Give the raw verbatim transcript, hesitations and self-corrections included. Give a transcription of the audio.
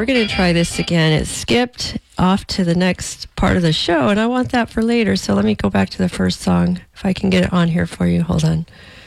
we're going to try this again. It skipped off to the next part of the show, and I want that for later. So let me go back to the first song, if I can get it on here for you. Hold on.